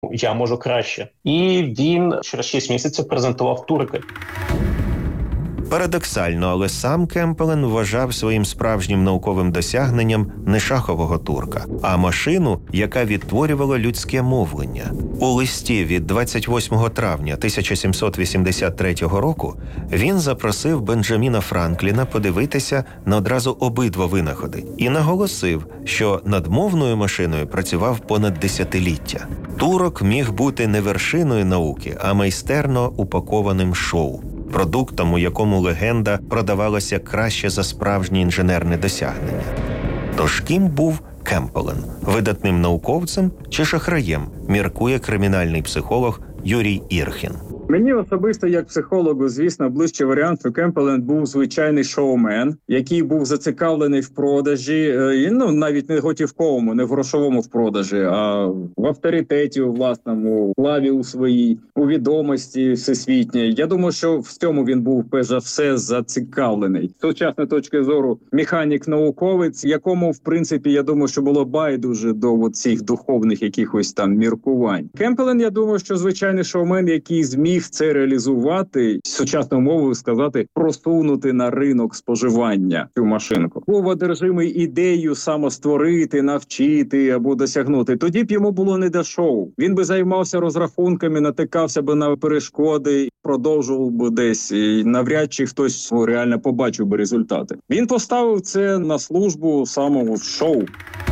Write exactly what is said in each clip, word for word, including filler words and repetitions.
я можу краще. І він через шість місяців презентував турки. Парадоксально, але сам Кемпелен вважав своїм справжнім науковим досягненням не шахового турка, а машину, яка відтворювала людське мовлення. У листі від двадцять восьмого травня тисяча сімсот вісімдесят третього року він запросив Бенджаміна Франкліна подивитися на одразу обидва винаходи і наголосив, що над мовною машиною працював понад десятиліття. Турок міг бути не вершиною науки, а майстерно упакованим шоу. Продуктом, у якому легенда продавалася краще за справжнє інженерне досягнення. Тож ким був Кемпелен? Видатним науковцем чи шахраєм, міркує кримінальний психолог Юрій Ірхін. Мені особисто, як психологу, звісно, ближчий варіант, що Кемпелен був звичайний шоумен, який був зацікавлений в продажі, ну, навіть не готівковому, не в грошовому в продажі, а в авторитеті у власному, славі у своїй, у відомості всесвітньої. Я думаю, що в цьому він був, перш за все, зацікавлений. З сучасної точки зору, механік-науковець, якому, в принципі, я думаю, що було байдуже до цих духовних якихось там міркувань. Кемпелен, я думаю, що звичайний шоумен, який зміг це реалізувати, сучасною мовою сказати, просунути на ринок споживання цю машинку. Був одержимий ідеєю самостворити, навчити або досягнути. Тоді б йому було не до шоу. Він би займався розрахунками, натикався би на перешкоди, продовжував би десь, і навряд чи хтось реально побачив би результати. Він поставив це на службу самому шоу.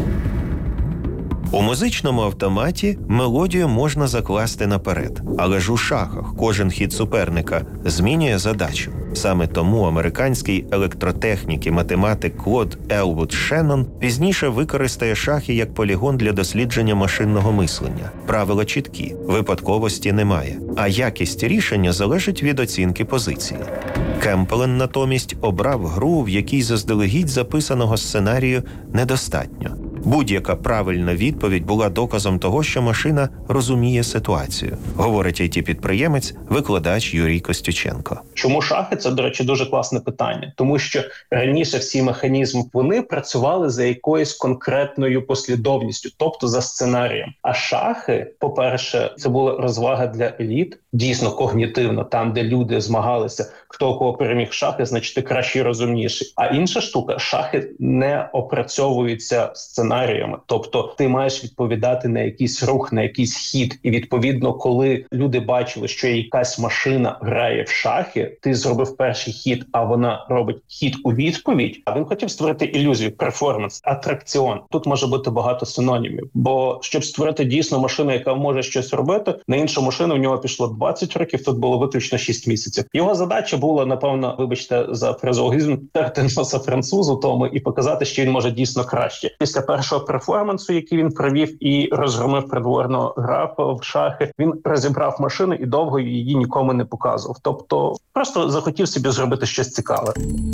У музичному автоматі мелодію можна закласти наперед. Але ж у шахах кожен хід суперника змінює задачу. Саме тому американський електротехнік і математик Клод Елвуд Шеннон пізніше використає шахи як полігон для дослідження машинного мислення. Правила чіткі, випадковості немає. А якість рішення залежить від оцінки позиції. Кемпелен натомість обрав гру, в якій заздалегідь записаного сценарію недостатньо. Будь-яка правильна відповідь була доказом того, що машина розуміє ситуацію, говорить ай ті-підприємець, викладач Юрій Костюченко. Чому шахи? Це, до речі, дуже класне питання. Тому що раніше всі механізми, вони працювали за якоюсь конкретною послідовністю, тобто за сценарієм. А шахи, по-перше, це була розвага для еліт, дійсно когнітивно, там, де люди змагалися, хто кого переміг шахи, значить ти кращий і розумніший. А інша штука, шахи не опрацьовуються сценаріями. Тобто ти маєш відповідати на якийсь рух, на якийсь хід. І відповідно, коли люди бачили, що якась машина грає в шахи, ти зробив перший хід, а вона робить хід у відповідь, а він хотів створити ілюзію, перформанс, атракціон. Тут може бути багато синонімів. Бо щоб створити дійсно машину, яка може щось робити, на іншу машину в нього пішло двадцять років, тут було виключно шість місяців. Його задача була, напевно, вибачте за фразеологізм, терти носа французу тому і показати, що він може дійсно краще. Після першого перформансу, який він провів і розгромив придворного графа в шахи, він розібрав машину і довго її нікому не показував. Тобто просто захотів собі зробити щось цікаве.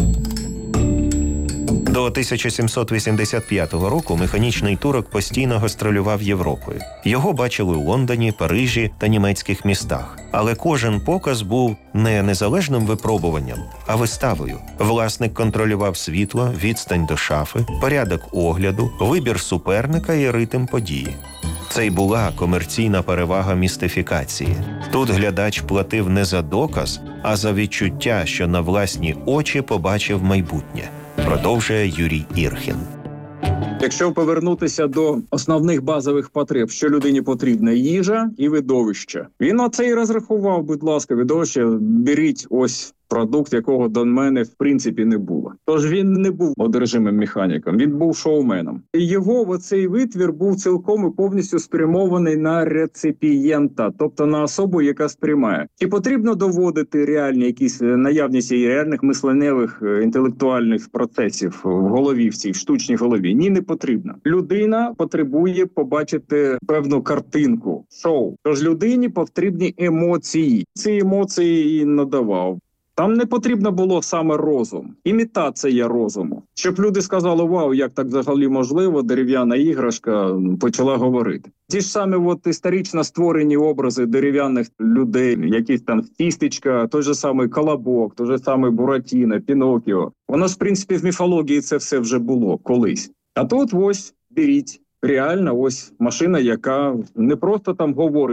До тисяча сімсот вісімдесят п'ятого року механічний турок постійно гастролював Європою. Його бачили у Лондоні, Парижі та німецьких містах. Але кожен показ був не незалежним випробуванням, а виставою. Власник контролював світло, відстань до шафи, порядок огляду, вибір суперника і ритм події. Це й була комерційна перевага містифікації. Тут глядач платив не за доказ, а за відчуття, що на власні очі побачив майбутнє. Продовжує Юрій Ірхін. Якщо повернутися до основних базових потреб, що людині потрібна: їжа і видовище. Він оце і розрахував, будь ласка, видовище, беріть ось продукт, якого до мене в принципі не було. Тож він не був одержимим механіком, він був шоуменом. І його оцей витвір був цілком і повністю спрямований на реципієнта, тобто на особу, яка сприймає. Чи потрібно доводити реальні якісь наявність і реальних мисленнєвих інтелектуальних процесів в голові, в цій штучній голові? Ні, не потрібно. Людина потребує побачити певну картинку, шоу. Тож людині потрібні емоції. Ці емоції і надавав. Там не потрібно було саме розум, імітація розуму. Щоб люди сказали: вау, як так взагалі можливо, дерев'яна іграшка почала говорити. Ті ж самі от історично створені образи дерев'яних людей, якісь там Фістечка, той же самий Колобок, той же самий Буратіно, Пінокіо. Воно ж, в принципі, в міфології це все вже було колись. А тут ось, беріть, реально ось машина, яка не просто там говорить.